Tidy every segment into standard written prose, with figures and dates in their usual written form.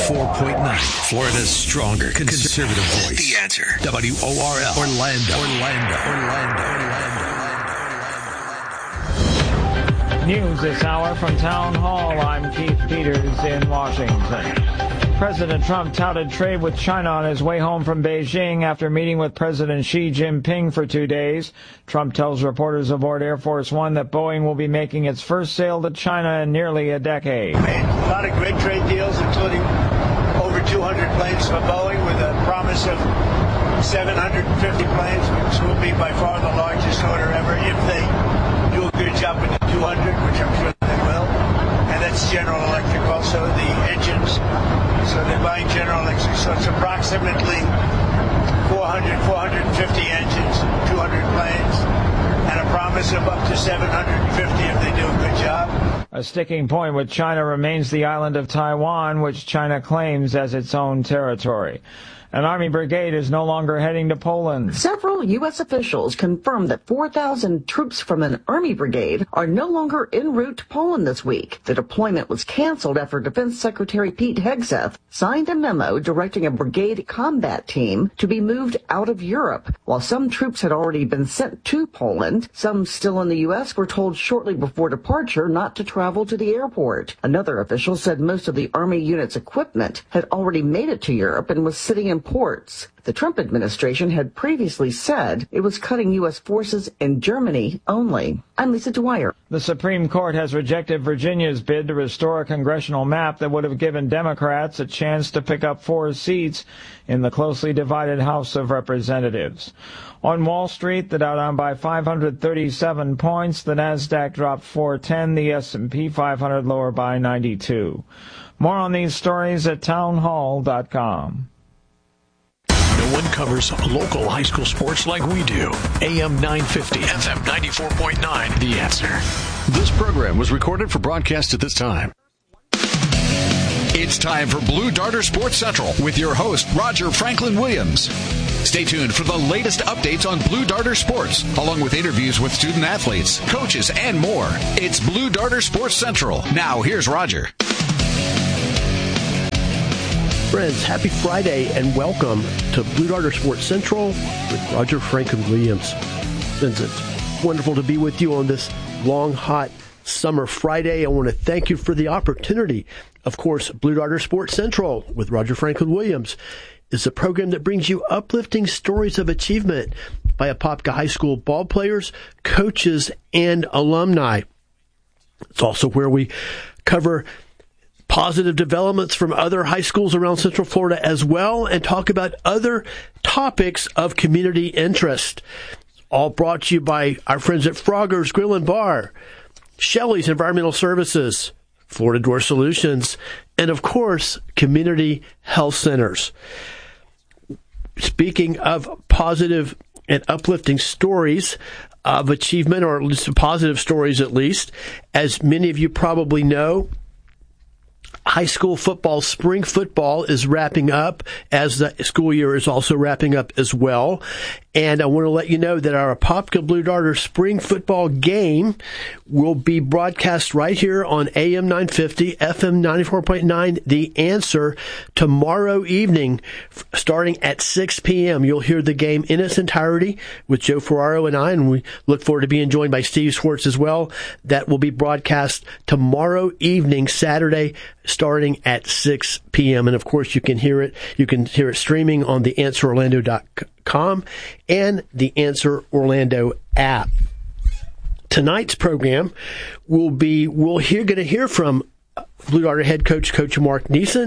94.9, Florida's stronger conservative voice. The Answer. WORL. Orlando. News this hour from Town Hall. I'm Keith Peters in Washington. President Trump touted trade with China on his way home from Beijing after meeting with President Xi Jinping for 2 days. Trump tells reporters aboard Air Force One that Boeing will be making its first sale to China in nearly a decade. Made a lot of great trade deals, including over 200 planes for Boeing with a promise of 750 planes, which will be by far the largest order ever if they do a good job with the 200, which I'm sure they will. And that's General Electric also, the engines. So they're buying General Electric. So it's approximately 450 engines, 200 planes, and a promise of up to 750 if they do a good job. A sticking point with China remains the island of Taiwan, which China claims as its own territory. An Army brigade is no longer heading to Poland. Several U.S. officials confirmed that 4,000 troops from an Army brigade are no longer en route to Poland this week. The deployment was canceled after Defense Secretary Pete Hegseth signed a memo directing a brigade combat team to be moved out of Europe. While some troops had already been sent to Poland, some still in the U.S. were told shortly before departure not to travel to the airport. Another official said most of the Army unit's equipment had already made it to Europe and was sitting in ports. The Trump administration had previously said it was cutting U.S. forces in Germany only. I'm Lisa Dwyer. The Supreme Court has rejected Virginia's bid to restore a congressional map that would have given Democrats a chance to pick up 4 seats in the closely divided House of Representatives. On Wall Street, the Dow down by 537 points, the Nasdaq dropped 410, the S&P 500 lower by 92. More on these stories at townhall.com. No one covers local high school sports like we do. AM 950, FM 94.9, The Answer. This program was recorded for broadcast at this time. It's time for Blue Darter Sports Central with your host, Roger Franklin Williams. Stay tuned for the latest updates on Blue Darter Sports, along with interviews with student athletes, coaches, and more. It's Blue Darter Sports Central. Now, here's Roger. Friends, happy Friday and welcome to Blue Darter Sports Central with Roger Franklin Williams. Friends, it's wonderful to be with you on this long, hot summer Friday. I want to thank you for the opportunity. Of course, Blue Darter Sports Central with Roger Franklin Williams is a program that brings you uplifting stories of achievement by Apopka High School ball players, coaches, and alumni. It's also where we cover positive developments from other high schools around Central Florida as well, and talk about other topics of community interest. All brought to you by our friends at Frogger's Grill and Bar, Shelley's Environmental Services, Florida Door Solutions, and of course, Community Health Centers. Speaking of positive and uplifting stories of achievement, or at least positive stories at least, as many of you probably know, high school football, spring football is wrapping up as the school year is also wrapping up as well. And I want to let you know that our Apopka Blue Darter spring football game will be broadcast right here on AM 950, FM 94.9, The Answer, tomorrow evening, starting at 6 p.m. You'll hear the game in its entirety with Joe Ferraro and I, and we look forward to being joined by Steve Schwartz as well. That will be broadcast tomorrow evening, Saturday, starting at 6 p.m. And of course, you can hear it. You can hear it streaming on theanswerorlando.com and the Answer Orlando app. Tonight's program we're going to hear from Blue Darter head coach, Marcus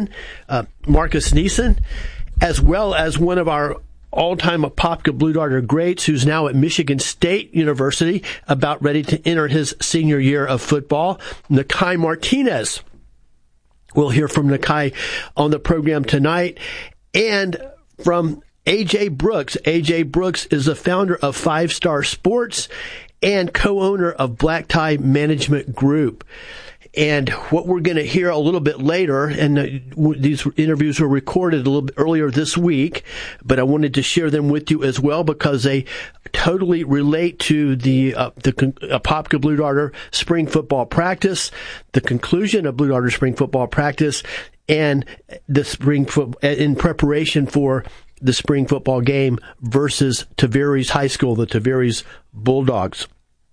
Neeson, as well as one of our all-time Apopka Blue Darter greats who's now at Michigan State University, about ready to enter his senior year of football, Nakai Martinez. We'll hear from Nakai on the program tonight, and from A.J. Brooks. A.J. Brooks is the founder of 5 Star Sports and co-owner of Black Tie Management Group. And what we're going to hear a little bit later, and these interviews were recorded a little bit earlier this week, but I wanted to share them with you as well because they totally relate to the Apopka Blue Darter spring football practice, the conclusion of Blue Darter spring football practice, and the spring in preparation for the spring football game versus Tavares High School, the Tavares Bulldogs.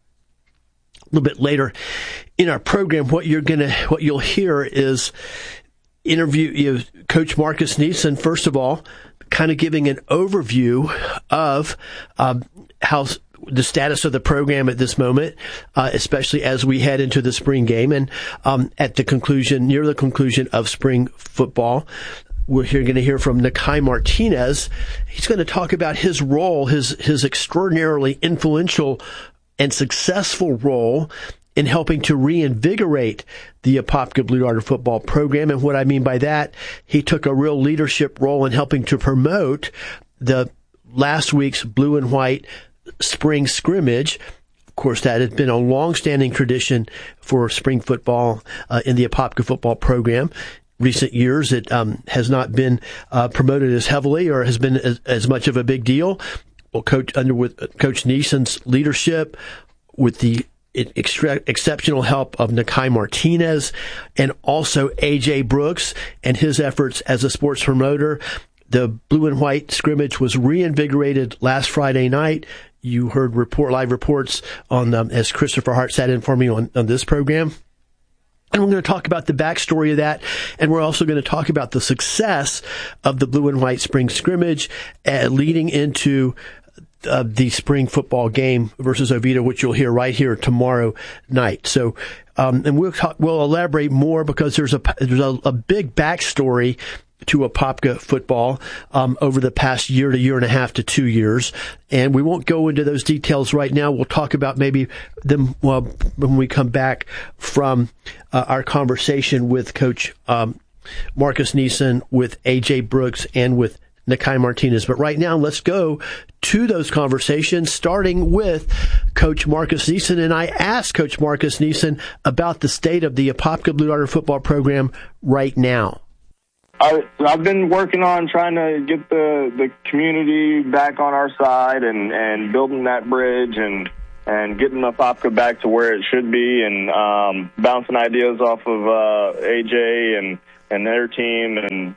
A little bit later in our program, what you'll hear is interview Coach Marcus Neeson, first of all, kind of giving an overview of how the status of the program at this moment, especially as we head into the spring game, and near the conclusion of spring football. We're going to hear from Nakai Martinez. He's going to talk about his role, his extraordinarily influential and successful role in helping to reinvigorate the Apopka Blue Darter football program. And what I mean by that, he took a real leadership role in helping to promote the last week's blue and white spring scrimmage. Of course, that has been a long-standing tradition for spring football in the Apopka football program. Recent years, it has not been promoted as heavily or has been as much of a big deal. Well, with Coach Neeson's leadership, with the exceptional help of Nakai Martinez and also A.J. Brooks and his efforts as a sports promoter, the blue and white scrimmage was reinvigorated last Friday night. You heard live reports on as Christopher Hart sat in for me on this program. And we're going to talk about the backstory of that, and we're also going to talk about the success of the blue and white spring scrimmage leading into the spring football game versus Oviedo, which you'll hear right here tomorrow night. So, and we'll elaborate more because there's a big backstory to Apopka football over the past year and a half to 2 years, and we won't go into those details right now. We'll talk about maybe them when we come back from our conversation with Coach Marcus Neeson, with A.J. Brooks, and with Nakai Martinez. But right now, let's go to those conversations, starting with Coach Marcus Neeson. And I asked Coach Marcus Neeson about the state of the Apopka Blue Darter football program right now. I've been working on trying to get the community back on our side and building that bridge and getting Apopka back to where it should be, and bouncing ideas off of AJ and their team, and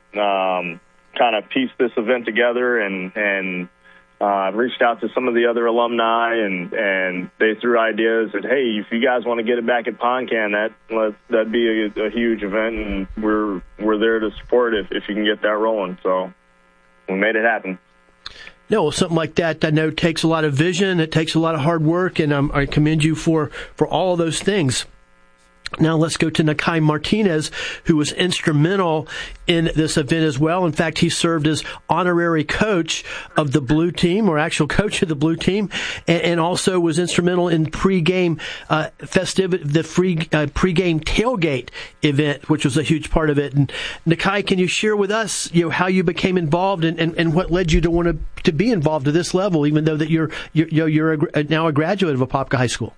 kind of piece this event together, and reached out to some of the other alumni, and they threw ideas that, hey, if you guys want to get it back at PonCan, that'd be a huge event, and we're there to support it if you can get that rolling. So we made it happen. No, something like that I know takes a lot of vision, it takes a lot of hard work, and I commend you for all of those things. Now let's go to Nakai Martinez, who was instrumental in this event as well. In fact, he served as honorary coach of the blue team, or actual coach of the blue team, and also was instrumental in pregame festivity, the pregame tailgate event, which was a huge part of it. And Nakai, can you share with us, how you became involved and what led you to want to be involved at this level, even though that you're now a graduate of Apopka High School?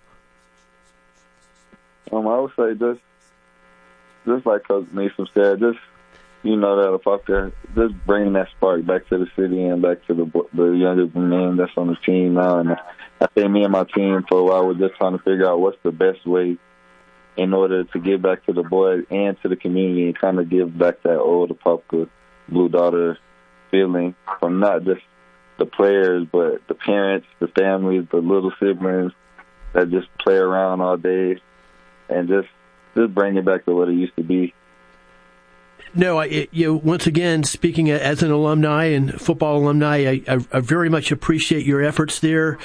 I would say just like Coach Neeson said, that Apopka, just bringing that spark back to the city and back to the younger men that's on the team now. And I think me and my team for a while were just trying to figure out what's the best way in order to give back to the boys and to the community and kind of give back that old Apopka Blue Darter feeling from not just the players, but the parents, the families, the little siblings that just play around all day. And just bring it back to what it used to be. No, once again, speaking as an alumni and football alumni, I very much appreciate your efforts there.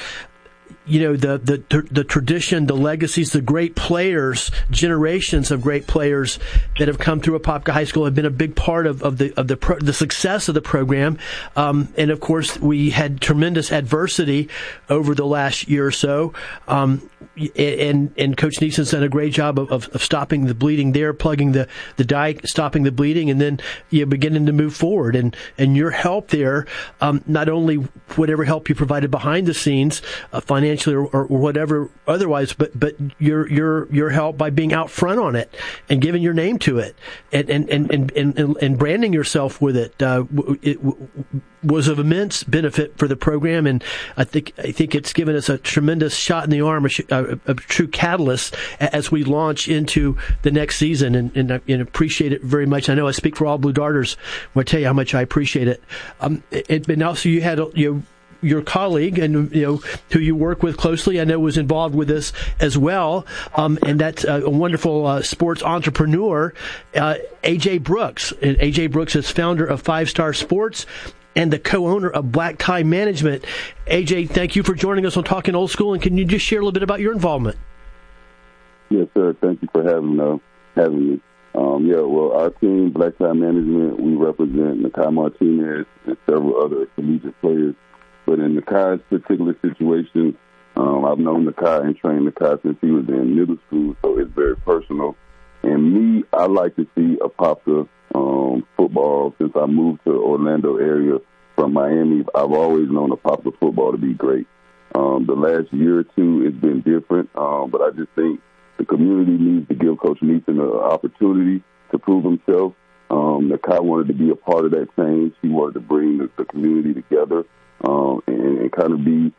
The tradition, the legacies, the great players, generations of great players that have come through Apopka High School have been a big part of the success of the program. And of course, we had tremendous adversity over the last year or so. And Coach Neeson's done a great job of stopping the bleeding there, plugging the dike, stopping the bleeding, and then beginning to move forward. And your help there, not only whatever help you provided behind the scenes, financial financially or whatever otherwise, but your help by being out front on it and giving your name to it and branding yourself with it. It was of immense benefit for the program, and I think it's given us a tremendous shot in the arm, a true catalyst as we launch into the next season, and appreciate it very much. I know I speak for all Blue Darters when I tell you how much I appreciate it. And also you had your colleague and who you work with closely, I know was involved with this as well, and that's a wonderful sports entrepreneur, AJ Brooks. And AJ Brooks is founder of 5 Star Sports and the co-owner of Black Tie Management. AJ, thank you for joining us on Talking Old School, and can you just share a little bit about your involvement? Yes, sir. Thank you for having me. Well, our team, Black Tie Management, we represent Nakai Martinez and several other collegiate players. But in Nakai's particular situation, I've known Nakai and trained Nakai since he was in middle school, so it's very personal. And me, I like to see Apopka football. Since I moved to Orlando area from Miami, I've always known Apopka football to be great. The last year or two, it's been different, but I just think the community needs to give Coach Neeson an opportunity to prove himself. Nakai wanted to be a part of that change. He wanted to bring the community together and kind of be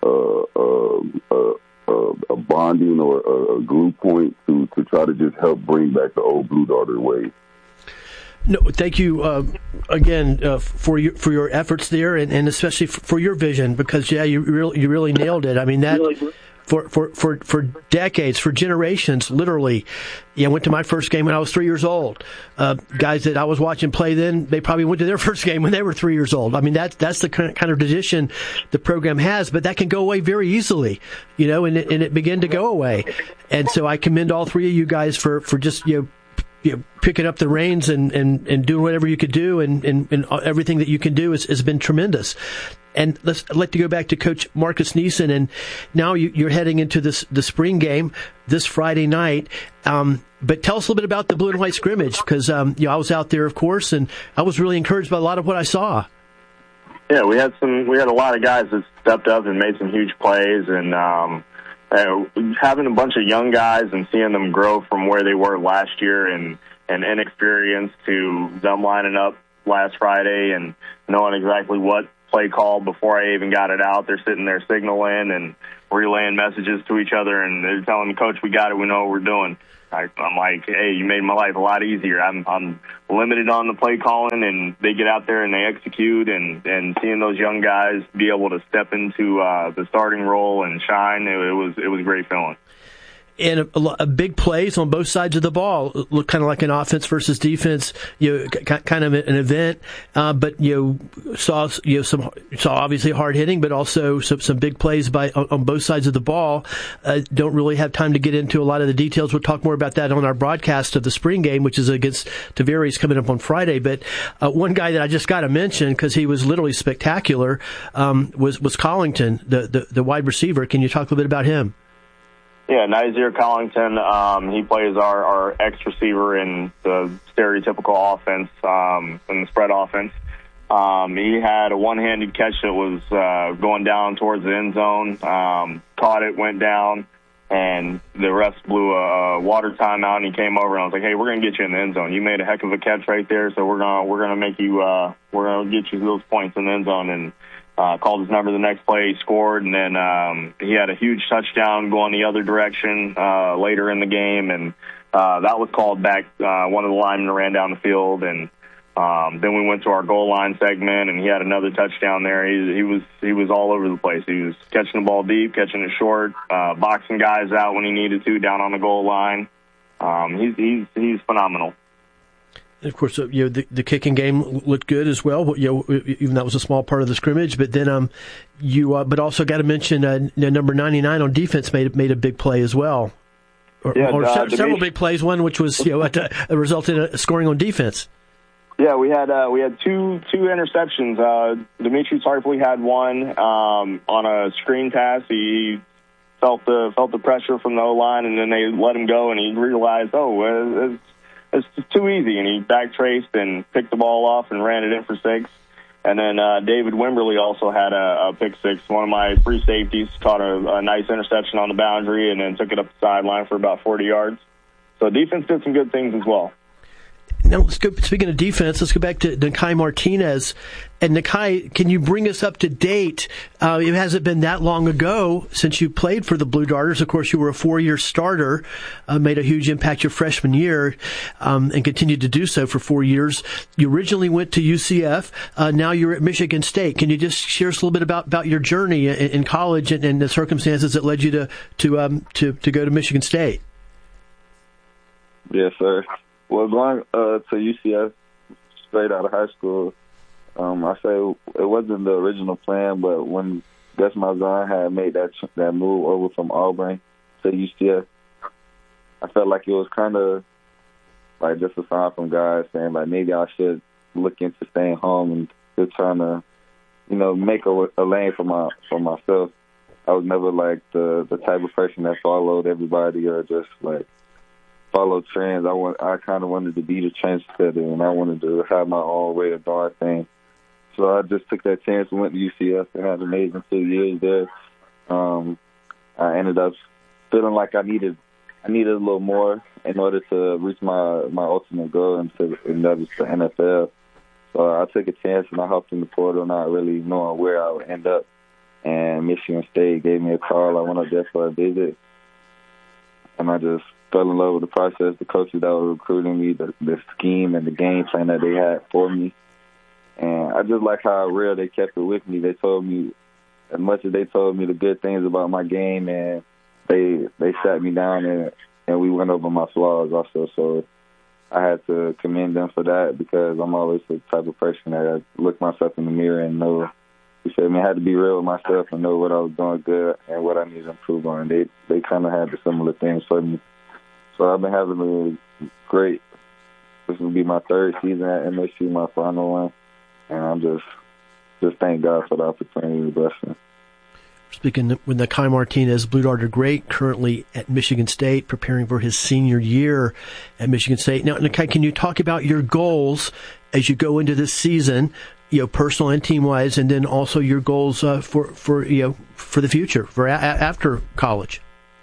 a bonding or a glue point to try to just help bring back the old Blue Darter ways. No, thank you again for your efforts there, and especially for your vision, because you really nailed it. I mean that. For decades, for generations, literally. I went to my first game when I was 3 years old. Guys that I was watching play then, they probably went to their first game when they were 3 years old. I mean, that's the kind of tradition the program has, but that can go away very easily, and it began to go away. And so I commend all three of you guys for just, picking up the reins and doing whatever you could do, and everything that you can do has been tremendous. And I'd like to go back to Coach Marcus Neeson, and now you're heading into the spring game this Friday night. But tell us a little bit about the blue and white scrimmage, because I was out there, of course, and I was really encouraged by a lot of what I saw. Yeah, we had a lot of guys that stepped up and made some huge plays, and having a bunch of young guys and seeing them grow from where they were last year and inexperienced to them lining up last Friday and knowing exactly what play called before I even got it out. They're sitting there signaling and relaying messages to each other, and they're telling me, "Coach, we got it. We know what we're doing." I'm like, "Hey, you made my life a lot easier." I'm limited on the play calling, and they get out there and they execute, and seeing those young guys be able to step into the starting role and shine, it was a great feeling. And a big plays on both sides of the ball. Look kind of like an offense versus defense, kind of an event. But saw obviously hard hitting, but also some big plays on both sides of the ball. Don't really have time to get into a lot of the details. We'll talk more about that on our broadcast of the spring game, which is against Tavares coming up on Friday. But one guy that I just got to mention, because he was literally spectacular, was Collington, the wide receiver. Can you talk a little bit about him? Yeah, Nazir Collington, he plays our X receiver in the stereotypical offense, in the spread offense. He had a one-handed catch that was going down towards the end zone, caught it, went down, and the refs blew a water timeout, and he came over, and I was like, "Hey, we're going to get you in the end zone. You made a heck of a catch right there, so we're gonna make you, we're going to get you those points in the end zone." And called his number the next play, scored, and then he had a huge touchdown going the other direction later in the game, and that was called back. One of the linemen ran down the field, and then we went to our goal line segment, and he had another touchdown there. He was all over the place. He was catching the ball deep, catching it short, boxing guys out when he needed to down on the goal line. He's phenomenal. Of course, the kicking game looked good as well. Even that was a small part of the scrimmage. But then but also got to mention number 99 on defense made a big play as well, several big plays. One which was resulted in a scoring on defense. Yeah, we had two interceptions. Dimitri Tarpley had one on a screen pass. He felt the pressure from the O-line, and then they let him go, and he realized, it's too easy, and he backtraced and picked the ball off and ran it in for 6. And then David Wimberly also had a pick six. One of my free safeties caught a nice interception on the boundary and then took it up the sideline for about 40 yards. So defense did some good things as well. Now, let's go. Speaking of defense, let's go back to Nakai Martinez. And Nakai, can you bring us up to date? It hasn't been that long ago since you played for the Blue Darters. Of course, you were a 4-year starter, made a huge impact your freshman year, and continued to do so for 4 years. You originally went to UCF. Now you're at Michigan State. Can you just share us a little bit about your journey in college and the circumstances that led you to go to Michigan State? Yes, sir. Well, going to UCF straight out of high school, I say it wasn't the original plan, but when Gus Malzahn had made that move over from Auburn to UCF, I felt like it was kind of like just a sign from God saying like maybe I should look into staying home and just trying to, make a lane for myself. I was never like the type of person that followed everybody or just like follow trends. I kind of wanted to be the trendsetter, and I wanted to have my own way of doing things. So I just took that chance and went to UCF and had an amazing 2 years there. I ended up feeling like I needed a little more in order to reach my ultimate goal, and that was the NFL. So I took a chance and I hopped in the portal, not really knowing where I would end up. And Michigan State gave me a call. I went up there for a visit, and I just fell in love with the process, the coaches that were recruiting me, the scheme and the game plan that they had for me. And I just like how real they kept it with me. They told me, as much as they told me the good things about my game, and they sat me down and we went over my flaws also. So I had to commend them for that, because I'm always the type of person that I look myself in the mirror and know, I had to be real with myself and know what I was doing good and what I needed to improve on. They kind of had the similar things for me. So I've been having a great, this will be my third season at MSU, my final one. And I'm just thank God for the opportunity and blessing. Speaking with Nakai Martinez, Blue Darter great, currently at Michigan State, preparing for his senior year at Michigan State. Now, Nakai, can you talk about your goals as you go into this season, personal and team-wise, and then also your goals for the future, for after college?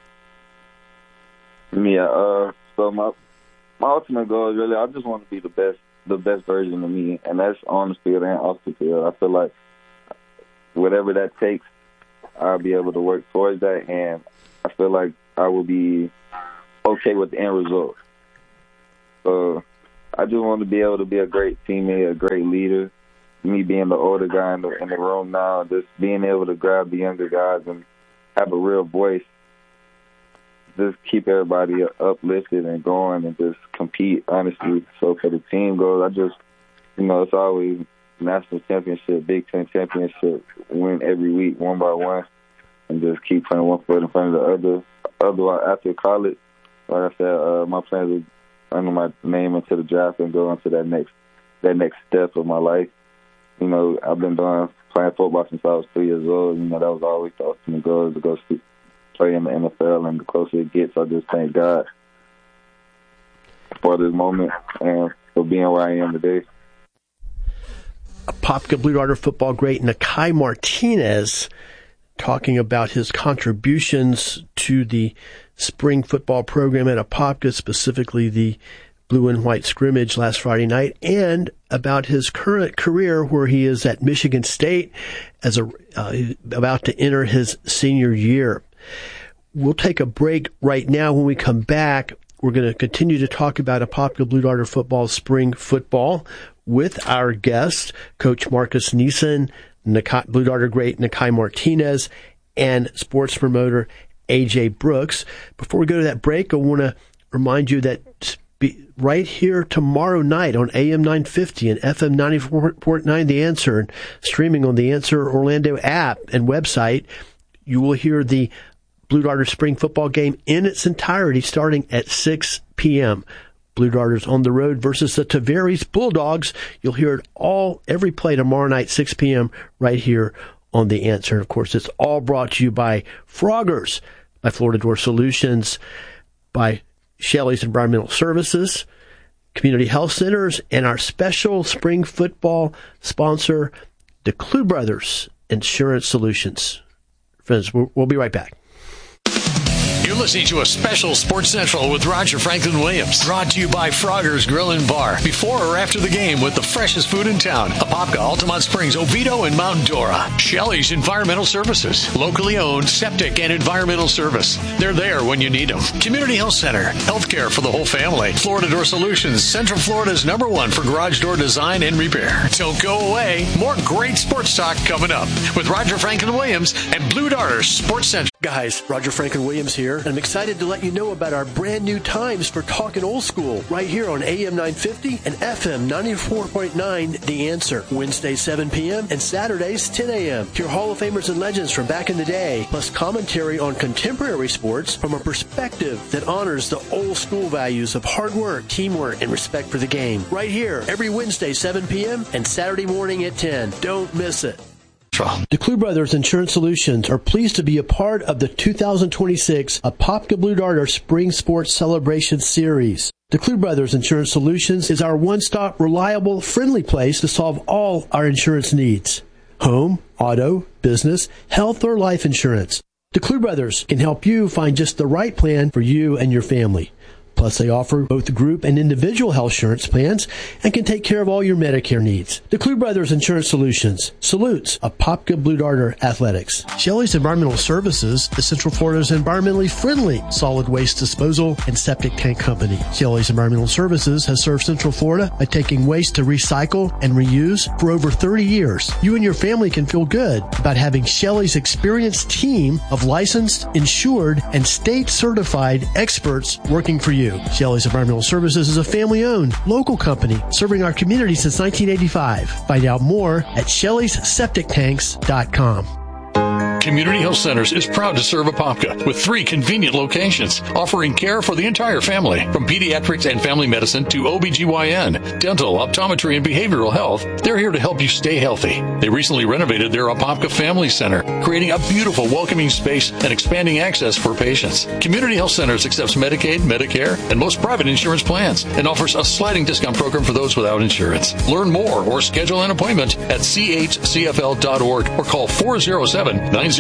Yeah, so my ultimate goal is really I just want to be the best version of me, and that's on the field and off the field. I feel like whatever that takes, I'll be able to work towards that, and I feel like I will be okay with the end result. So I just want to be able to be a great teammate, a great leader. Me being the older guy in the room now, just being able to grab the younger guys and have a real voice. Just keep everybody uplifted and going and just compete, honestly. So for the team goals, I just, it's always national championship, Big Ten championship, win every week, one by one, and just keep putting one foot in front of the other. Otherwise, after college, like I said, my plans is enter my name into the draft and go into that next step of my life. I've been playing football since I was 3 years old. That was always the ultimate goal, to go play in the NFL, and the closer it gets, I just thank God for this moment and for being where I am today. Apopka Blue Darter football great Nakai Martinez talking about his contributions to the spring football program at Apopka, specifically the blue and white scrimmage last Friday night, and about his current career where he is at Michigan State as about to enter his senior year. We'll take a break right now. When we come back, we're going to continue to talk about Apopka Blue Darter football spring football with our guest, Coach Marcus Neeson, Blue Darter great Nakai Martinez, and sports promoter AJ Brooks. Before we go to that break, I want to remind you that right here tomorrow night on AM 950 and FM 94.9 The Answer, and streaming on the Answer Orlando app and website, you will hear the Blue Darter spring football game in its entirety starting at 6 p.m. Blue Darters on the road versus the Tavares Bulldogs. You'll hear it every play tomorrow night, 6 p.m. right here on The Answer. And of course, it's all brought to you by Froggers, by Florida Door Solutions, by Shelley's Environmental Services, Community Health Centers, and our special spring football sponsor, DeClue Brothers Insurance Solutions. Friends, we'll be right back. You're listening to a special Sports Central with Roger Franklin Williams. Brought to you by Frogger's Grill and Bar. Before or after the game with the freshest food in town. Apopka, Altamont Springs, Oviedo, and Mount Dora. Shelley's Environmental Services. Locally owned septic and environmental service. They're there when you need them. Community Health Center. Healthcare for the whole family. Florida Door Solutions. Central Florida's #1 for garage door design and repair. Don't go away. More great sports talk coming up with Roger Franklin Williams and Blue Darter Sports Central. Guys, Roger Franklin Williams here, and I'm excited to let you know about our brand new times for Talkin' Old School right here on AM 950 and FM 94.9 The Answer. Wednesdays 7 p.m. and Saturdays 10 a.m. Hear Hall of Famers and legends from back in the day, plus commentary on contemporary sports from a perspective that honors the old school values of hard work, teamwork, and respect for the game. Right here, every Wednesday 7 p.m. and Saturday morning at 10. Don't miss it. DeClue Brothers Insurance Solutions are pleased to be a part of the 2026 Apopka Blue Darter Spring Sports Celebration Series. DeClue Brothers Insurance Solutions is our one-stop, reliable, friendly place to solve all our insurance needs. Home, auto, business, health, or life insurance. DeClue Brothers can help you find just the right plan for you and your family. Plus, they offer both group and individual health insurance plans and can take care of all your Medicare needs. DeClue Brothers Insurance Solutions salutes Apopka Blue Darter Athletics. Shelley's Environmental Services is Central Florida's environmentally friendly solid waste disposal and septic tank company. Shelley's Environmental Services has served Central Florida by taking waste to recycle and reuse for over 30 years. You and your family can feel good about having Shelley's experienced team of licensed, insured, and state-certified experts working for you. Shelley's Environmental Services is a family-owned, local company serving our community since 1985. Find out more at Shelley'sSepticTanks.com. Community Health Centers is proud to serve Apopka with 3 convenient locations, offering care for the entire family, from pediatrics and family medicine to OBGYN, dental, optometry, and behavioral health. They're here to help you stay healthy. They recently renovated their Apopka Family Center, creating a beautiful, welcoming space and expanding access for patients. Community Health Centers accepts Medicaid, Medicare, and most private insurance plans, and offers a sliding discount program for those without insurance. Learn more or schedule an appointment at chcfl.org or call 407-905-8827.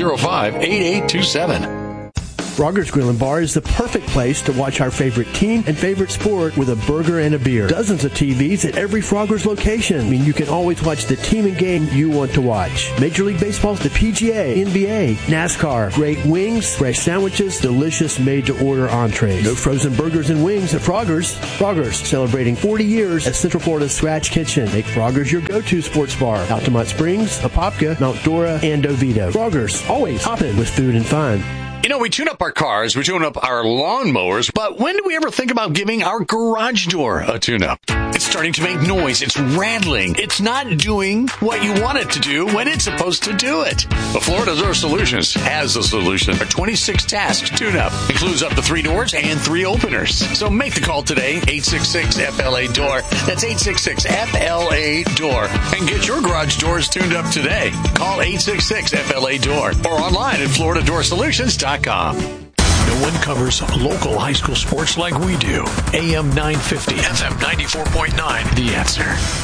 Frogger's Grill and Bar is the perfect place to watch our favorite team and favorite sport with a burger and a beer. Dozens of TVs at every Frogger's location. I mean, you can always watch the team and game you want to watch. Major League Baseball's the PGA, NBA, NASCAR, great wings, fresh sandwiches, delicious made-to-order entrees. No frozen burgers and wings at Frogger's. Frogger's, celebrating 40 years at Central Florida's Scratch Kitchen. Make Frogger's your go-to sports bar. Altamont Springs, Apopka, Mount Dora, and Oviedo. Frogger's, always hopping with food and fun. You know, we tune up our cars, we tune up our lawnmowers, but when do we ever think about giving our garage door a tune-up? It's starting to make noise. It's rattling. It's not doing what you want it to do when it's supposed to do it. But Florida Door Solutions has a solution. A 26-task tune-up includes up to 3 doors and 3 openers. So make the call today, 866-FLA-DOOR. That's 866-FLA-DOOR. And get your garage doors tuned up today. Call 866-FLA-DOOR or online at FloridaDoorSolutions.com. No one covers local high school sports like we do. AM 950, FM 94.9, The Answer.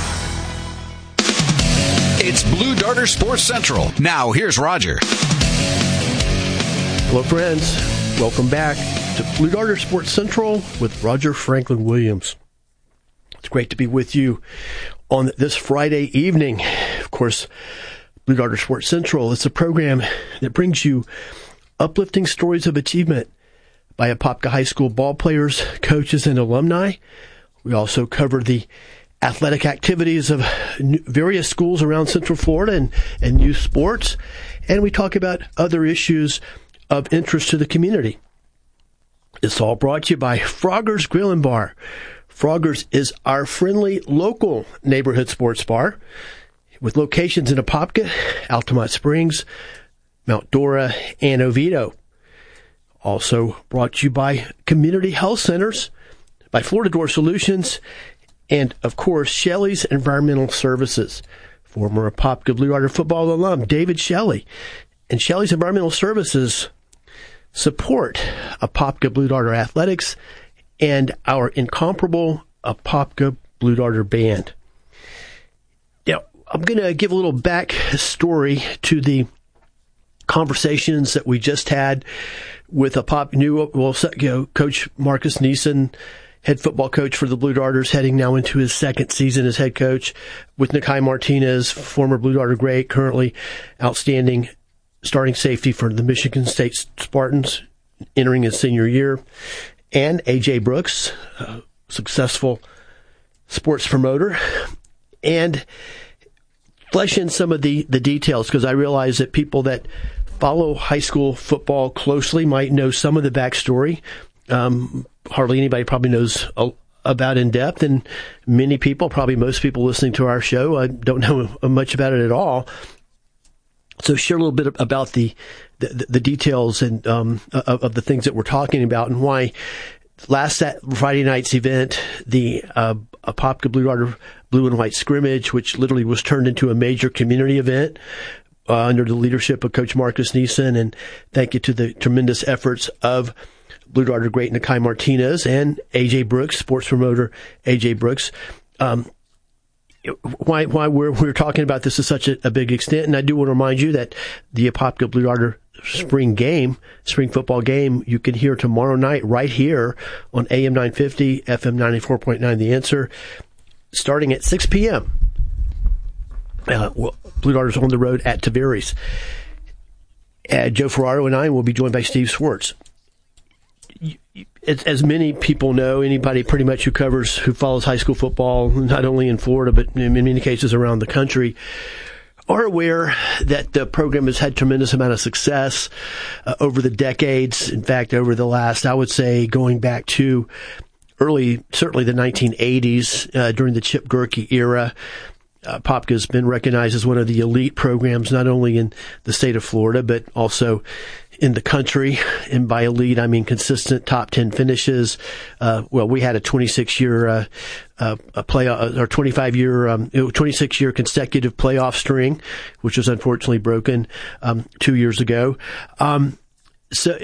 It's Blue Darter Sports Central. Now, here's Roger. Hello, friends. Welcome back to Blue Darter Sports Central with Roger Franklin Williams. It's great to be with you on this Friday evening. Of course, Blue Darter Sports Central is a program that brings you uplifting stories of achievement by Apopka High School ball players, coaches, and alumni. We also cover the athletic activities of various schools around Central Florida and youth sports. And we talk about other issues of interest to the community. It's all brought to you by Frogger's Grill and Bar. Frogger's is our friendly local neighborhood sports bar with locations in Apopka, Altamont Springs, Mount Dora, and Oviedo. Also brought to you by Community Health Centers, by Florida Door Solutions, and, of course, Shelley's Environmental Services. Former Apopka Blue Darter football alum David Shelley. And Shelley's Environmental Services support Apopka Blue Darter athletics and our incomparable Apopka Blue Darter band. Now, I'm going to give a little back story to the conversations that we just had with Coach Marcus Neeson, head football coach for the Blue Darters, heading now into his second season as head coach, with Nakai Martinez, former Blue Darter great, currently outstanding starting safety for the Michigan State Spartans, entering his senior year, and AJ Brooks, successful sports promoter, and flesh in some of the details, because I realize that people that follow high school football closely might know some of the backstory. Hardly anybody probably knows about in depth, and many people, probably most people listening to our show, don't know much about it at all. So share a little bit about the details and of the things that we're talking about, and why last Friday night's event, the Apopka Blue Darter Blue and White scrimmage, which literally was turned into a major community event under the leadership of Coach Marcus Neeson, and thank you to the tremendous efforts of Blue Darter great Nakai Martinez and AJ Brooks, sports promoter AJ Brooks. Why we're talking about this to such a big extent, and I do want to remind you that the Apopka Blue Darter spring football game, you can hear tomorrow night right here on AM 950, FM 94.9, The Answer, starting at 6 p.m. Blue Darters on the road at Tavares. Joe Ferraro and I will be joined by Steve Swartz. As many people know, anybody pretty much who follows high school football, not only in Florida, but in many cases around the country, are aware that the program has had tremendous amount of success over the decades. In fact, over the last, I would say, going back to certainly the 1980s, during the Chip Gerke era, Apopka has been recognized as one of the elite programs, not only in the state of Florida, but also in the country. And by elite, I mean consistent top 10 finishes. We had a 26-year playoff, or 26-year consecutive playoff string, which was unfortunately broken 2 years ago. So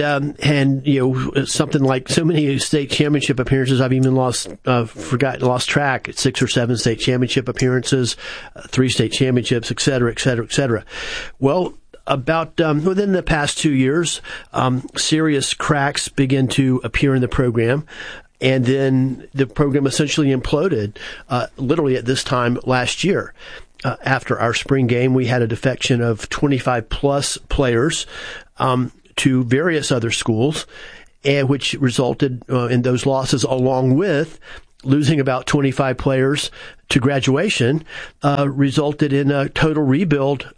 something like so many state championship appearances, I've even lost track. 6 or 7 state championship appearances, 3 state championships, et cetera, et cetera, et cetera. Well, about within the past 2 years, serious cracks began to appear in the program, and then the program essentially imploded. Literally at this time last year, after our spring game, we had a defection of 25 plus players to various other schools, and which resulted in those losses, along with losing about 25 players to graduation, resulted in a total rebuild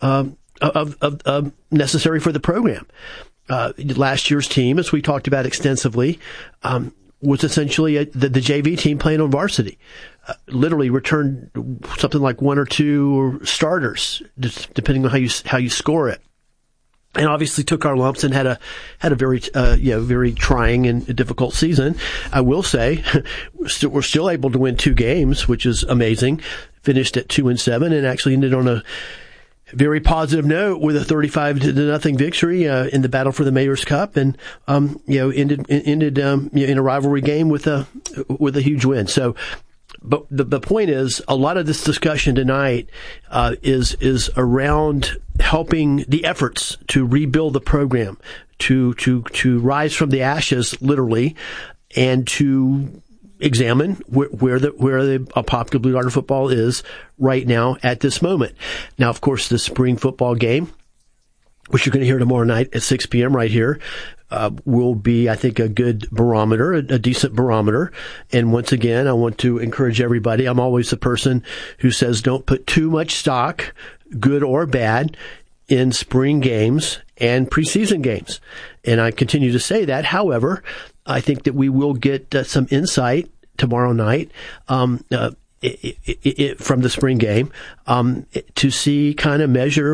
of necessary for the program. Last year's team, as we talked about extensively, was essentially the JV team playing on varsity. Literally returned something like 1 or 2 starters, depending on how you score it. And obviously took our lumps and had a very very trying and difficult season. I will say we're still able to win 2 games, which is amazing. Finished at 2-7 and actually ended on a very positive note with a 35-0 victory in the battle for the Mayor's Cup, and ended in a rivalry game with a huge win. So. But the point is, a lot of this discussion tonight is around helping the efforts to rebuild the program, to rise from the ashes, literally, and to examine where the Apopka Blue Darter football is right now at this moment. Now, of course, the spring football game, which you're going to hear tomorrow night at 6 p.m. right here, will be, I think, a good barometer, a decent barometer. And once again, I want to encourage everybody. I'm always the person who says don't put too much stock, good or bad, in spring games and preseason games. And I continue to say that. However, I think that we will get some insight tomorrow night from the spring game to see, measure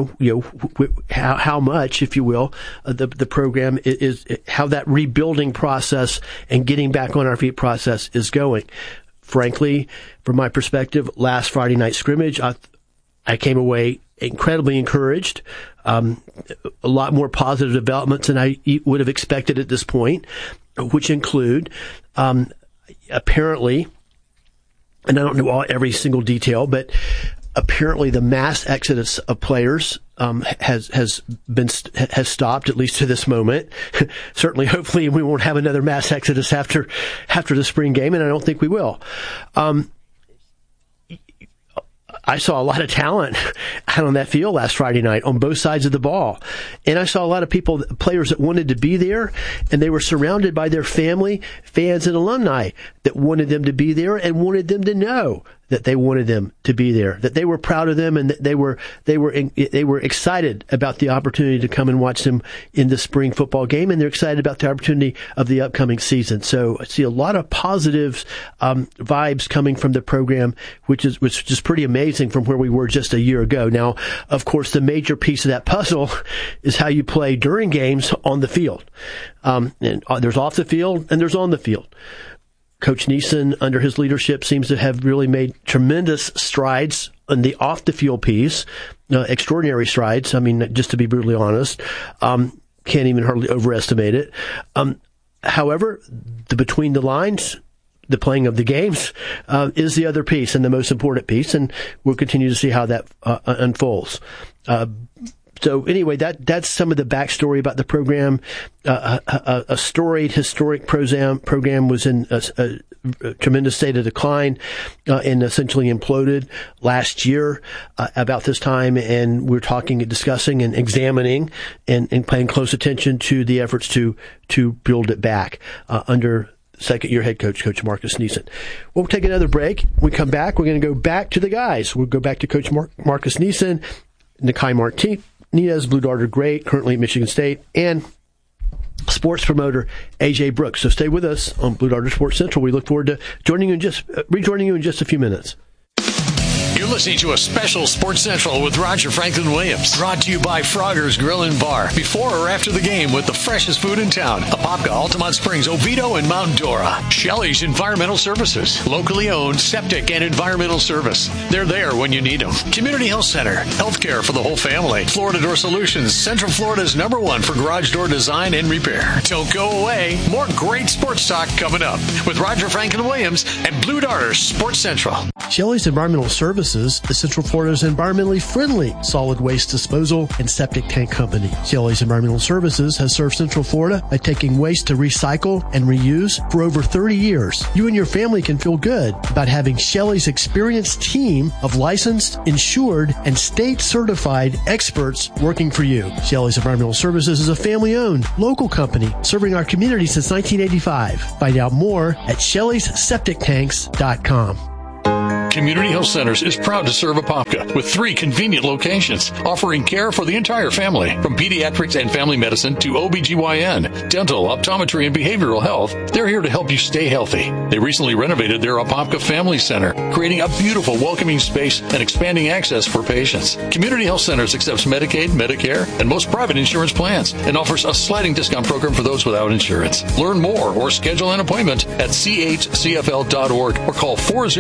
how much, if you will, the program is, how that rebuilding process and getting back on our feet process is going. Frankly, from my perspective, last Friday night scrimmage, I came away incredibly encouraged. A lot more positive developments than I would have expected at this point, which include apparently, and I don't know every single detail, but apparently the mass exodus of players has stopped, at least to this moment. Certainly, hopefully, we won't have another mass exodus after the spring game, and I don't think we will. I saw a lot of talent out on that field last Friday night on both sides of the ball. And I saw a lot of players that wanted to be there, and they were surrounded by their family, fans, and alumni that wanted them to be there and wanted them to know that they wanted them to be there, that they were proud of them, and that they were excited about the opportunity to come and watch them in the spring football game, and they're excited about the opportunity of the upcoming season. So I see a lot of positive vibes coming from the program, which is pretty amazing from where we were just a year ago. Now, of course, the major piece of that puzzle is how you play during games on the field. And there's off the field and there's on the field. Coach Neeson, under his leadership, seems to have really made tremendous strides on the off-the-field piece, extraordinary strides. I mean, just to be brutally honest, can't even hardly overestimate it. However, the between the lines, the playing of the games, is the other piece and the most important piece, and we'll continue to see how that unfolds. So anyway, that's some of the backstory about the program. A storied, historic program was in a tremendous state of decline and essentially imploded last year about this time. And we're discussing and examining and paying close attention to the efforts to build it back under second-year head coach, Coach Marcus Neeson. We'll take another break. When we come back, we're going to go back to the guys. We'll go back to Coach Marcus Neeson, Nakai Martinez, Blue Darter great, currently at Michigan State, and sports promoter AJ Brooks. So stay with us on Blue Darter Sports Central. We look forward to rejoining you in just a few minutes. You're listening to a special Sports Central with Roger Franklin Williams. Brought to you by Frogger's Grill and Bar. Before or after the game with the freshest food in town. Apopka, Altamont Springs, Oviedo, and Mount Dora. Shelley's Environmental Services. Locally owned septic and environmental service. They're there when you need them. Community Health Center. Healthcare for the whole family. Florida Door Solutions. Central Florida's #1 for garage door design and repair. Don't go away. More great sports talk coming up with Roger Franklin Williams and Blue Darter Sports Central. Shelley's Environmental Services is Central Florida's environmentally friendly solid waste disposal and septic tank company. Shelley's Environmental Services has served Central Florida by taking waste to recycle and reuse for over 30 years. You and your family can feel good about having Shelley's experienced team of licensed, insured, and state-certified experts working for you. Shelley's Environmental Services is a family-owned, local company serving our community since 1985. Find out more at Shelley'sSepticTanks.com. Community Health Centers is proud to serve Apopka with 3 convenient locations, offering care for the entire family, from pediatrics and family medicine to OBGYN, dental, optometry, and behavioral health. They're here to help you stay healthy. They recently renovated their Apopka Family Center, creating a beautiful, welcoming space and expanding access for patients. Community Health Centers accepts Medicaid, Medicare, and most private insurance plans, and offers a sliding discount program for those without insurance. Learn more or schedule an appointment at chcfl.org or call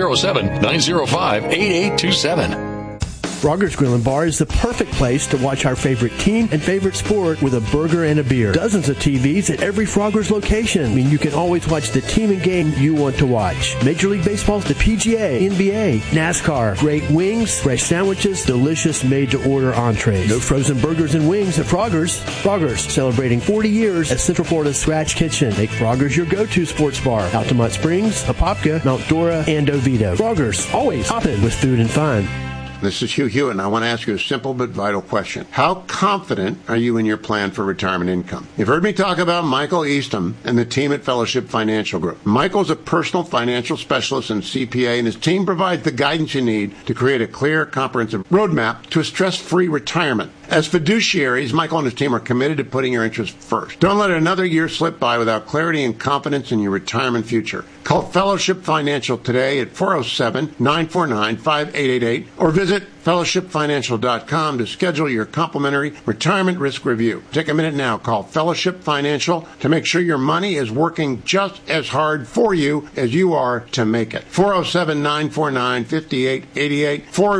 407-905-8827. Frogger's Grill and Bar is the perfect place to watch our favorite team and favorite sport with a burger and a beer. Dozens of TVs at every Frogger's location. I mean, you can always watch the team and game you want to watch. Major League Baseball, the PGA, NBA, NASCAR, great wings, fresh sandwiches, delicious made-to-order entrees. No frozen burgers and wings at Frogger's. Frogger's, celebrating 40 years at Central Florida's Scratch Kitchen. Make Frogger's your go-to sports bar. Altamont Springs, Apopka, Mount Dora, and Oviedo. Frogger's, always hopping with food and fun. This is Hugh Hewitt, and I want to ask you a simple but vital question. How confident are you in your plan for retirement income? You've heard me talk about Michael Eastham and the team at Fellowship Financial Group. Michael's a personal financial specialist and CPA, and his team provides the guidance you need to create a clear, comprehensive roadmap to a stress-free retirement. As fiduciaries, Michael and his team are committed to putting your interests first. Don't let another year slip by without clarity and confidence in your retirement future. Call Fellowship Financial today at 407-949-5888 or visit fellowshipfinancial.com to schedule your complimentary retirement risk review. Take a minute now. Call Fellowship Financial to make sure your money is working just as hard for you as you are to make it. 407-949-5888,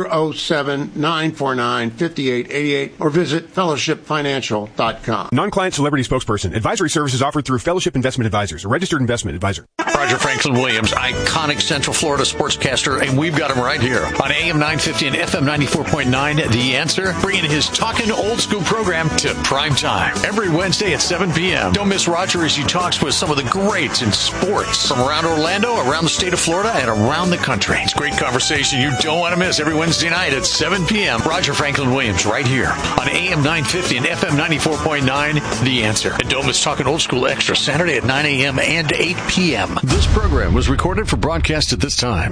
407-949-5888, or visit fellowshipfinancial.com. Non-client celebrity spokesperson. Advisory services offered through Fellowship Investment Advisors, a registered investment advisor. Roger Franklin Williams, iconic Central Florida sportscaster, and we've got him right here on AM 950 and FM 94.9, The Answer, bringing his Talkin' Old School program to prime time every Wednesday at 7 p.m. Don't miss Roger as he talks with some of the greats in sports from around Orlando, around the state of Florida, and around the country. It's a great conversation you don't want to miss every Wednesday night at 7 p.m. Roger Franklin Williams right here on AM 950 and FM 94.9, The Answer. And don't miss Talkin' Old School Extra Saturday at 9 a.m. and 8 p.m. This program was recorded for broadcast at this time.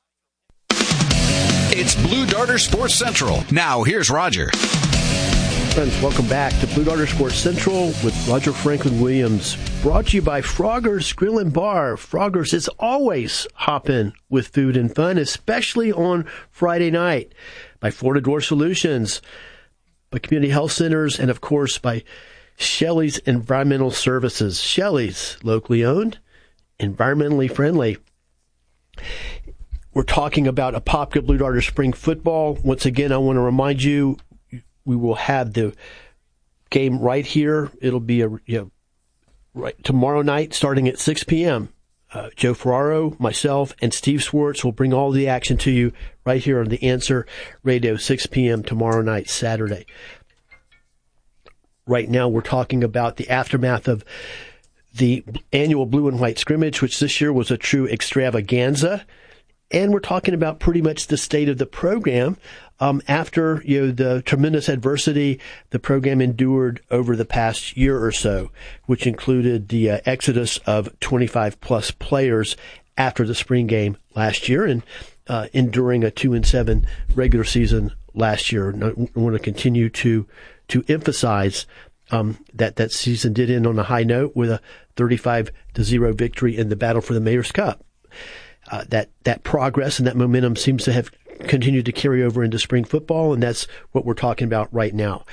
It's Blue Darter Sports Central. Now, here's Roger. Friends, welcome back to Blue Darter Sports Central with Roger Franklin Williams. Brought to you by Frogger's Grill and Bar. Frogger's is always hopping with food and fun, especially on Friday night. By Florida Door Solutions, by Community Health Centers, and of course by Shelley's Environmental Services. Shelley's, locally owned, environmentally friendly. We're talking about Apopka Blue Darter Spring Football. Once again, I want to remind you, we will have the game right here. It'll be right tomorrow night, starting at 6 p.m. Joe Ferraro, myself, and Steve Swartz will bring all the action to you right here on The Answer Radio, 6 p.m. tomorrow night, Saturday. Right now, we're talking about the aftermath of the annual Blue and White scrimmage, which this year was a true extravaganza. And we're talking about pretty much the state of the program after the tremendous adversity the program endured over the past year or so, which included the exodus of 25-plus players after the spring game last year and enduring a 2-7 regular season last year. And I want to continue to emphasize that season did end on a high note with a 35-0 victory in the battle for the Mayor's Cup. That progress and that momentum seems to have continued to carry over into spring football, and that's what we're talking about right now.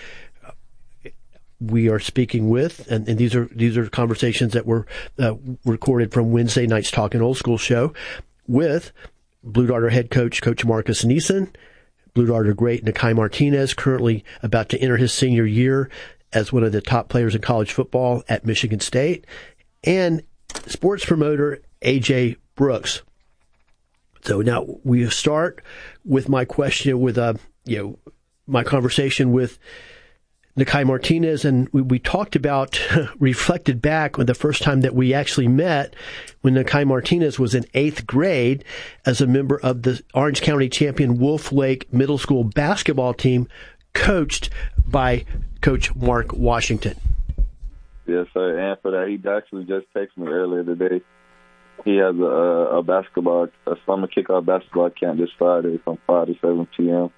We are speaking with, and these are conversations that were recorded from Wednesday night's Talkin' Old School show with Blue Darter head coach Marcus Neeson, Blue Darter great Nakai Martinez, currently about to enter his senior year as one of the top players in college football at Michigan State, and sports promoter AJ Brooks. So now we start with my question with my conversation with Nakai Martinez, and we talked about, reflected back on the first time that we actually met when Nakai Martinez was in 8th grade as a member of the Orange County champion Wolf Lake Middle School basketball team, coached by Coach Mark Washington. Yes, sir. And for that, he actually just texted me earlier today. He has a summer kickoff basketball camp this Friday from 5 to 7 p.m.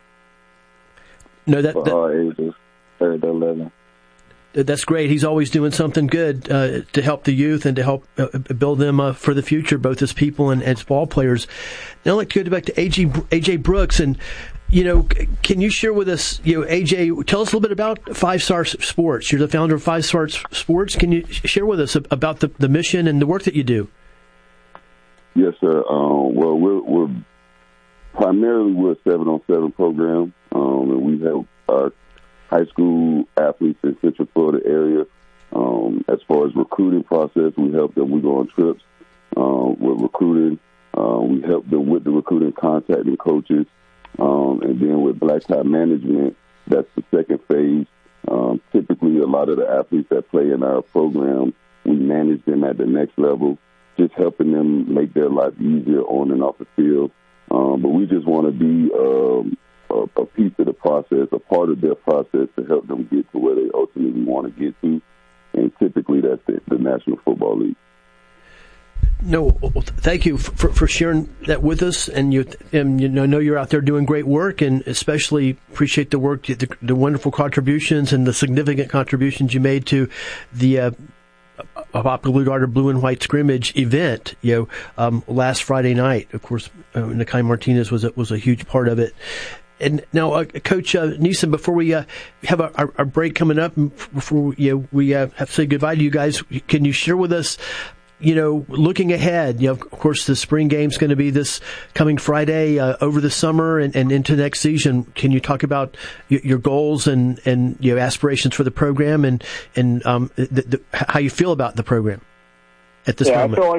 No, for all ages, 3rd to 11. That's great. He's always doing something good to help the youth and to help build them for the future, both as people and as ball players. Now I'd like to go back to AJ Brooks, and can you share with us, AJ, tell us a little bit about 5 Star Sports. You're the founder of 5 Star Sports. Can you share with us about the mission and the work that you do? Yes, sir. Well, we're primarily a 7-on-7 program, and we help our high school athletes in Central Florida area. As far as recruiting process, we help them. We go on trips with recruiting. We help them with the recruiting, contacting coaches. And then with black tie management, that's the second phase. Typically, a lot of the athletes that play in our program, we manage them at the next level, just helping them make their life easier on and off the field. But we just want to be a piece of the process, a part of their process to help them get to where they ultimately want to get to. And typically, that's the National Football League. No, thank you for sharing that with us, and I know you're out there doing great work, and especially appreciate the work, the wonderful contributions, and the significant contributions you made to the Apopka Blue Darter Blue and White scrimmage event. Last Friday night, of course, Nakai Martinez was a huge part of it. And now, Coach Neeson, before we have our break coming up, before we have to say goodbye to you guys, can you share with us? Looking ahead, of course, the spring game's going to be this coming Friday over the summer and into next season. Can you talk about your goals and aspirations for the program and how you feel about the program at this moment?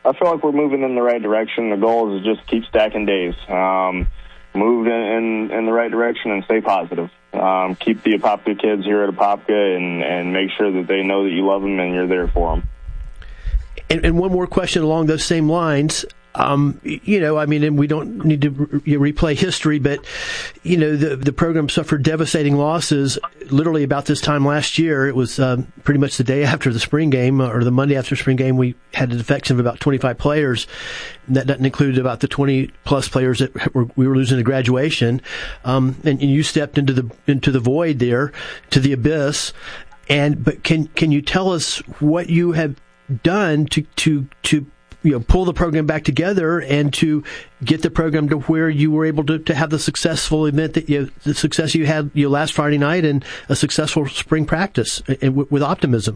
I feel like we're moving in the right direction. The goal is just keep stacking days, move in the right direction, and stay positive. Keep the Apopka kids here at Apopka, and make sure that they know that you love them and you're there for them. And one more question along those same lines. And we don't need to replay history, but, the program suffered devastating losses literally about this time last year. It was pretty much the day after the spring game, or the Monday after spring game. We had a defection of about 25 players. That doesn't include about the 20-plus players that we were losing to graduation. And you stepped into the void there, to the abyss. But can you tell us what you have done to pull the program back together and to get the program to where you were able to have the successful event the success you had last Friday night, and a successful spring practice with optimism?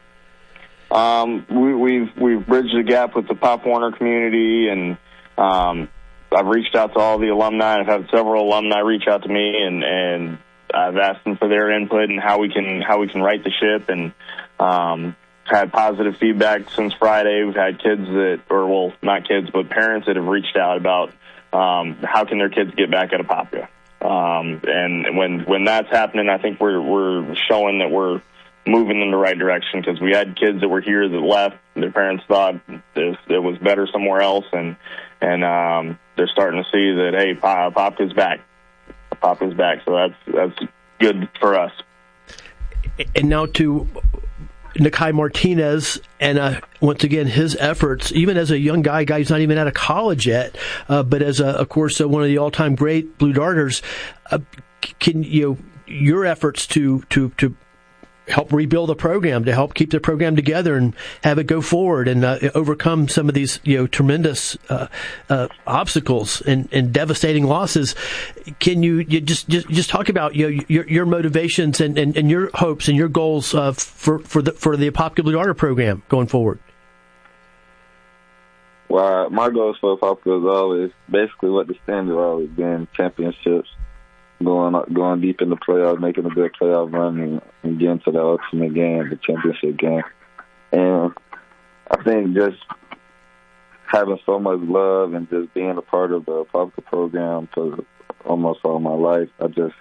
We've bridged the gap with the Pop Warner community, and I've reached out to all the alumni. I've had several alumni reach out to me, and I've asked them for their input and how we can right the ship, and had positive feedback since Friday. We've had kids not kids, but parents that have reached out about how can their kids get back at Apopka. And when that's happening, I think we're showing that we're moving in the right direction, because we had kids that were here that left. Their parents thought it was better somewhere else, and they're starting to see that, hey, Apopka's back. Apopka's back, so that's good for us. And now to Nakai Martinez, and once again, his efforts, even as a young guy who's not even out of college yet, but as of course one of the all-time great Blue Darters, your efforts to help rebuild the program, to help keep the program together and have it go forward and overcome some of these tremendous obstacles and devastating losses. Can you just talk about your motivations and your hopes and your goals for the Apopka Blue Darter program going forward? Well, my goals for Apopka is always basically what the standard always been: championships. Going deep in the playoffs, making a good playoff run, and getting to the ultimate game, the championship game. And I think just having so much love and just being a part of the Apopka program for almost all my life, I just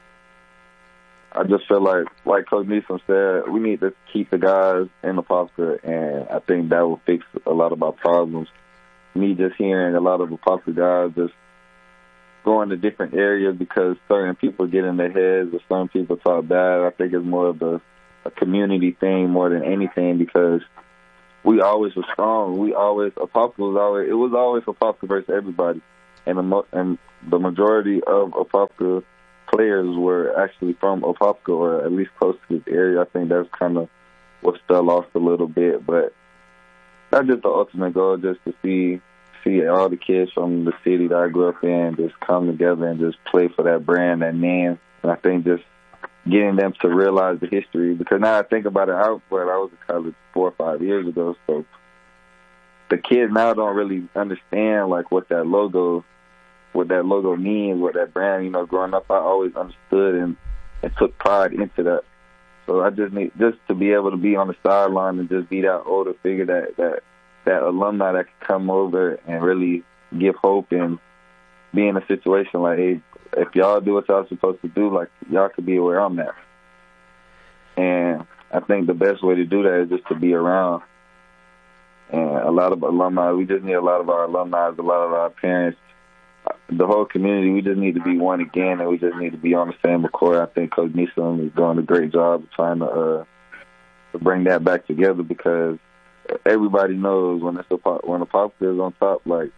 feel like Coach Neeson said, we need to keep the guys in Apopka, and I think that will fix a lot of our problems. Me just hearing a lot of Apopka guys just going to different areas because certain people get in their heads or some people talk bad. I think it's more of a community thing more than anything, because we always were strong. Apopka was always Apopka versus everybody, and the majority of Apopka players were actually from Apopka, or at least close to this area. I think that's kind of what fell off a little bit, but that's just the ultimate goal, just to see all the kids from the city that I grew up in just come together and just play for that brand, that name. And I think just getting them to realize the history, because now I think about it, I was in college 4 or 5 years ago, so the kids now don't really understand like what that logo means, what that brand, growing up I always understood and took pride into that. So I just need to be able to be on the sideline and just be that older figure, that alumni that can come over and really give hope and be in a situation like, hey, if y'all do what y'all supposed to do, like, y'all could be where I'm at. And I think the best way to do that is just to be around. And a lot of alumni, we just need a lot of our alumni, a lot of our parents, the whole community, we just need to be one again, and we just need to be on the same accord. I think Coach Neeson is doing a great job of trying to bring that back together, because everybody knows when Apopka is on top, like,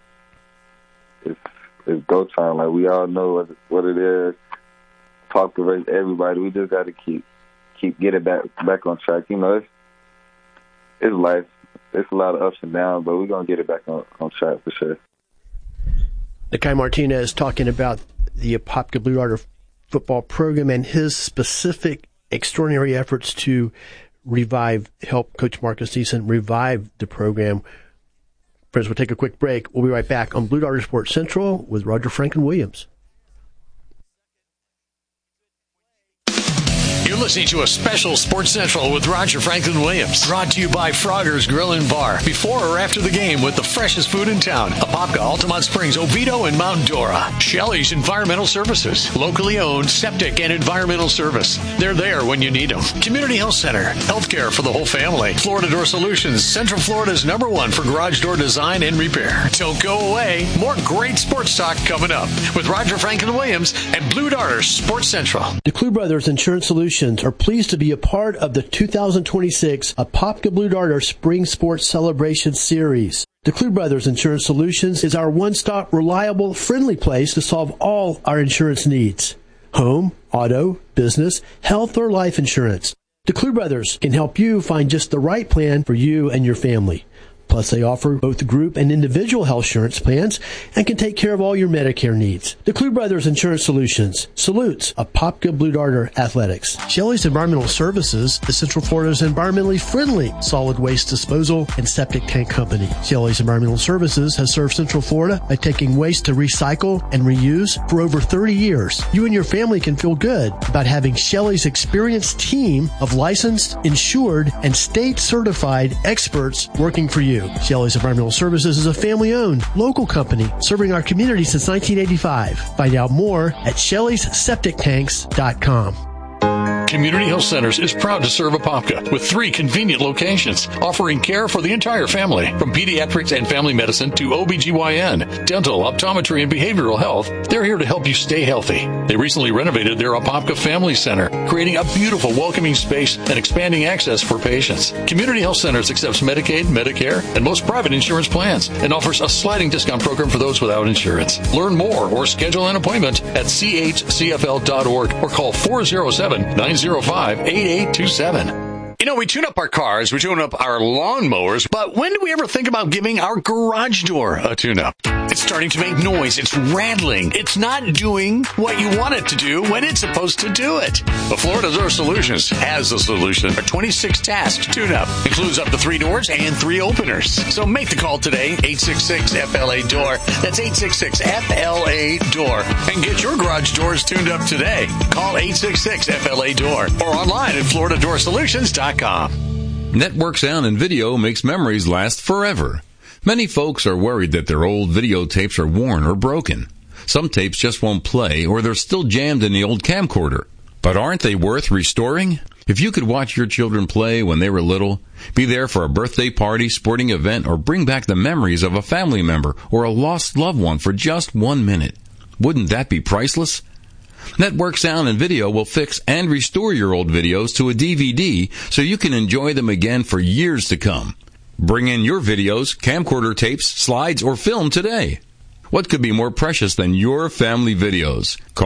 it's go time. Like, we all know what it is. Apopka versus everybody. We just got to keep getting back on track. It's life. It's a lot of ups and downs, but we're gonna get it back on track for sure. Nakai Martinez talking about the Apopka Blue Darter football program and his specific extraordinary efforts to help Coach Marcus Neeson revive the program. Friends, we'll take a quick break. We'll be right back on Blue Darter Sports Central with Roger Franklin Williams. You're listening to a special Sports Central with Roger Franklin Williams. Brought to you by Frogger's Grill and Bar. Before or after the game with the freshest food in town. Apopka, Altamont Springs, Oviedo, and Mount Dora. Shelley's Environmental Services. Locally owned septic and environmental service. They're there when you need them. Community Health Center. Healthcare for the whole family. Florida Door Solutions. Central Florida's #1 for garage door design and repair. Don't go away. More great sports talk coming up with Roger Franklin Williams and Blue Darter Sports Central. DeClue Brothers Insurance Solutions are pleased to be a part of the 2026 Apopka Blue Darter Spring Sports Celebration Series. DeClue Brothers Insurance Solutions is our one-stop, reliable, friendly place to solve all our insurance needs. Home, auto, business, health, or life insurance. DeClue Brothers can help you find just the right plan for you and your family. Plus, they offer both group and individual health insurance plans and can take care of all your Medicare needs. DeClue Brothers Insurance Solutions salutes Apopka Blue Darter Athletics. Shelley's Environmental Services is Central Florida's environmentally friendly solid waste disposal and septic tank company. Shelley's Environmental Services has served Central Florida by taking waste to recycle and reuse for over 30 years. You and your family can feel good about having Shelley's experienced team of licensed, insured, and state-certified experts working for you. Shelley's Environmental Services is a family-owned, local company serving our community since 1985. Find out more at Shelley'sSepticTanks.com. Community Health Centers is proud to serve Apopka with 3 convenient locations, offering care for the entire family. From pediatrics and family medicine to OBGYN, dental, optometry, and behavioral health, they're here to help you stay healthy. They recently renovated their Apopka Family Center, creating a beautiful, welcoming space and expanding access for patients. Community Health Centers accepts Medicaid, Medicare, and most private insurance plans, and offers a sliding discount program for those without insurance. Learn more or schedule an appointment at chcfl.org or call 407-905-8827. You know, we tune up our cars, we tune up our lawnmowers, but when do we ever think about giving our garage door a tune-up? It's starting to make noise. It's rattling. It's not doing what you want it to do when it's supposed to do it. But Florida Door Solutions has the solution. A 26-task tune-up includes up to 3 doors and 3 openers. So make the call today, 866-FLA-DOOR. That's 866-FLA-DOOR. And get your garage doors tuned up today. Call 866-FLA-DOOR or online at FloridaDoorSolutions.com. Network Sound and Video makes memories last forever. Many folks are worried that their old videotapes are worn or broken. Some tapes just won't play, or they're still jammed in the old camcorder. But aren't they worth restoring? If you could watch your children play when they were little, be there for a birthday party, sporting event, or bring back the memories of a family member or a lost loved one for just 1 minute, wouldn't that be priceless? Network Sound and Video will fix and restore your old videos to a DVD so you can enjoy them again for years to come. Bring in your videos, camcorder tapes, slides, or film today. What could be more precious than your family videos? Call